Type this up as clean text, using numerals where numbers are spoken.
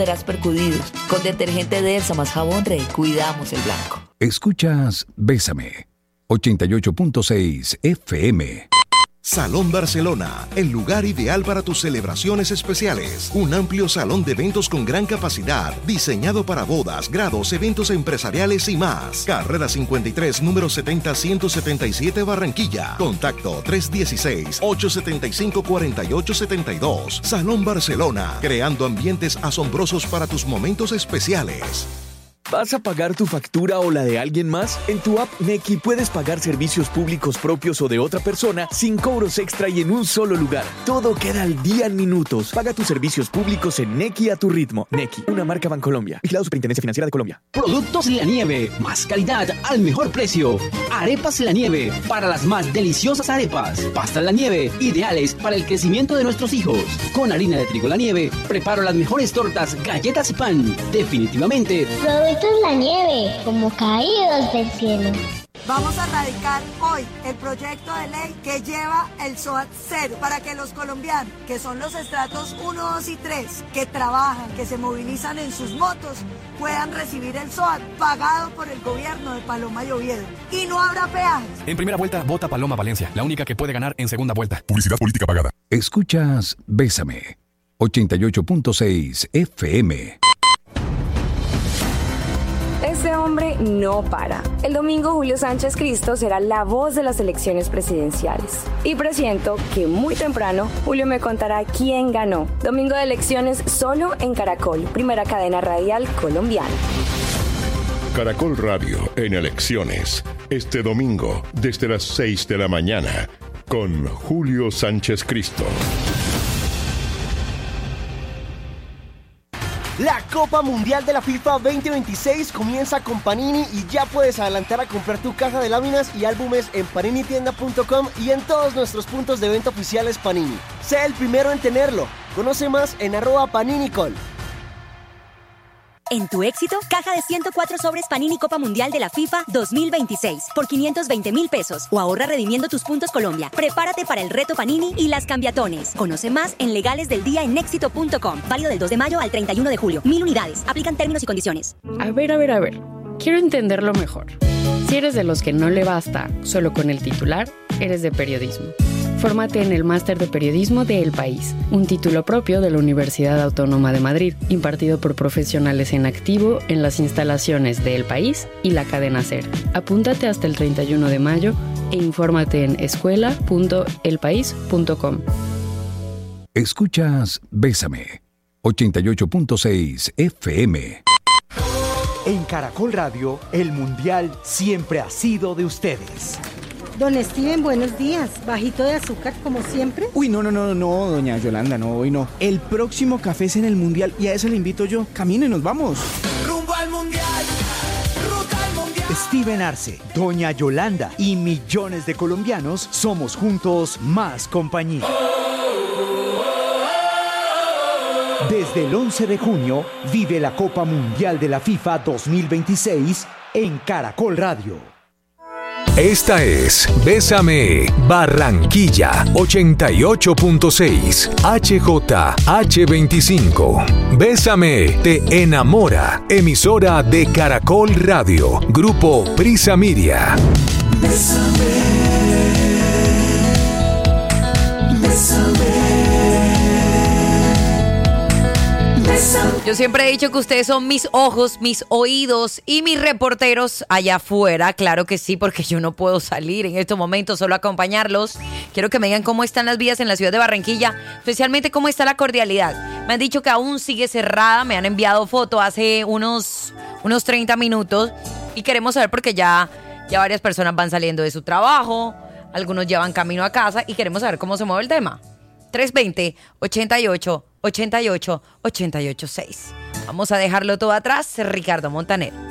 Serás percudido. Con detergente Delsa más jabón Rey, cuidamos el blanco. Escuchas Bésame, 88.6 FM. Salón Barcelona, el lugar ideal para tus celebraciones especiales. Un amplio salón de eventos con gran capacidad, diseñado para bodas, grados, eventos empresariales y más. Carrera 53, número 70-177, Barranquilla. Contacto 316-875-4872. Salón Barcelona, creando ambientes asombrosos para tus momentos especiales. ¿Vas a pagar tu factura o la de alguien más? En tu app Nequi puedes pagar servicios públicos propios o de otra persona sin cobros extra y en un solo lugar. Todo queda al día en minutos. Paga tus servicios públicos en Nequi a tu ritmo. Nequi, una marca Bancolombia. Vigilado Superintendencia Financiera de Colombia. Productos La Nieve. Más calidad al mejor precio. Arepas La Nieve. Para las más deliciosas arepas. Pastas La Nieve. Ideales para el crecimiento de nuestros hijos. Con harina de trigo La Nieve. Preparo las mejores tortas, galletas y pan. Definitivamente. Productos La Nieve, como caídos del cielo. Vamos a radicar hoy el proyecto de ley que lleva el SOAT cero para que los colombianos, que son los estratos 1, 2 y 3, que trabajan, que se movilizan en sus motos, puedan recibir el SOAT pagado por el gobierno de Paloma y Oviedo. Y no habrá peajes. En primera vuelta, vota Paloma Valencia, la única que puede ganar en segunda vuelta. Publicidad política pagada. Escuchas Bésame, 88.6 FM. Este hombre no para. El domingo Julio Sánchez Cristo será la voz de las elecciones presidenciales. Y presiento que muy temprano Julio me contará quién ganó. Domingo de elecciones solo en Caracol, primera cadena radial colombiana. Caracol Radio en elecciones. Este domingo desde las 6 de la mañana con Julio Sánchez Cristo. La Copa Mundial de la FIFA 2026 comienza con Panini y ya puedes adelantar a comprar tu caja de láminas y álbumes en paninitienda.com y en todos nuestros puntos de venta oficiales Panini. Sé el primero en tenerlo. Conoce más en @PaniniCol. En tu éxito, caja de 104 sobres Panini Copa Mundial de la FIFA 2026 por 520,000 pesos o ahorra redimiendo tus puntos Colombia. Prepárate para el reto Panini y las cambiatones. Conoce más en Legales del Día en éxito.com. Válido del 2 de mayo al 31 de julio. 1000 unidades. Aplican términos y condiciones. A ver. Quiero entenderlo mejor. Si eres de los que no le basta solo con el titular, eres de periodismo. Fórmate en el Máster de Periodismo de El País, un título propio de la Universidad Autónoma de Madrid, impartido por profesionales en activo en las instalaciones de El País y la cadena SER. Apúntate hasta el 31 de mayo e infórmate en escuela.elpaís.com. Escuchas Bésame, 88.6 FM. En Caracol Radio, el Mundial siempre ha sido de ustedes. Don Steven, buenos días. ¿Bajito de azúcar como siempre? Uy, no, doña Yolanda, no, hoy no. El próximo café es en el Mundial y a eso le invito yo. Camine, nos vamos. Rumbo al Mundial, ruta al Mundial. Steven Arce, doña Yolanda y millones de colombianos somos juntos más compañía. Desde el 11 de junio, vive la Copa Mundial de la FIFA 2026 en Caracol Radio. Esta es Bésame Barranquilla 88.6 HJH25. Bésame te enamora. Emisora de Caracol Radio. Grupo Prisa Miria. Bésame. Yo siempre he dicho que ustedes son mis ojos, mis oídos y mis reporteros allá afuera. Claro que sí, porque yo no puedo salir en estos momentos, solo acompañarlos. Quiero que me digan cómo están las vías en la ciudad de Barranquilla, especialmente cómo está la cordialidad. Me han dicho que aún sigue cerrada, me han enviado foto hace unos 30 minutos y queremos saber porque ya varias personas van saliendo de su trabajo, algunos ya van camino a casa y queremos saber cómo se mueve el tema. 320-88-88-886. Vamos a dejarlo todo atrás, Ricardo Montaner.